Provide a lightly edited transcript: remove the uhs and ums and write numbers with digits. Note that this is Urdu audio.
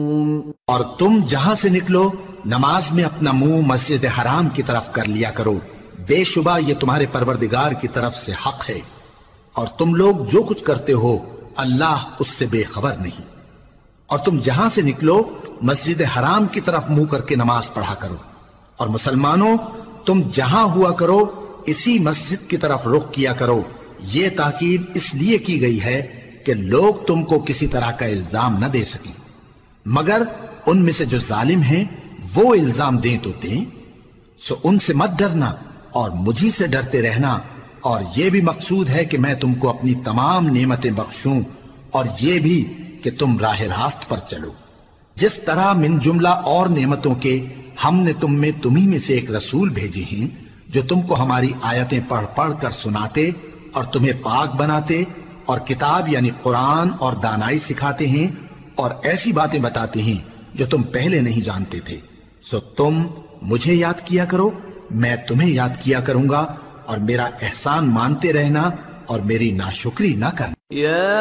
اور تم جہاں سے نکلو نماز میں اپنا منہ مسجد حرام کی طرف کر لیا کرو، بے شبہ یہ تمہارے پروردگار کی طرف سے حق ہے، اور تم لوگ جو کچھ کرتے ہو اللہ اس سے بے خبر نہیں۔ اور تم جہاں سے نکلو مسجد حرام کی طرف منہ کر کے نماز پڑھا کرو، اور مسلمانوں تم جہاں ہوا کرو اسی مسجد کی طرف رخ کیا کرو۔ یہ تاکید اس لیے کی گئی ہے کہ لوگ تم کو کسی طرح کا الزام نہ دے سکیں، مگر ان میں سے جو ظالم ہیں وہ الزام دیں تو دیں، سو ان سے مت ڈرنا اور مجھی سے ڈرتے رہنا، اور یہ بھی مقصود ہے کہ میں تم کو اپنی تمام نعمتیں بخشوں، اور یہ بھی کہ تم راہ راست پر چلو۔ جس طرح من جملہ اور نعمتوں کے ہم نے تمہیں میں سے ایک رسول بھیجے ہیں جو تم کو ہماری آیتیں پڑھ پڑھ کر سناتے اور تمہیں پاک بناتے، اور کتاب یعنی قرآن اور دانائی سکھاتے ہیں، اور ایسی باتیں بتاتے ہیں جو تم پہلے نہیں جانتے تھے۔ سو تم مجھے یاد کیا کرو، میں تمہیں یاد کیا کروں گا، اور میرا احسان مانتے رہنا اور میری ناشکری نہ کرنا۔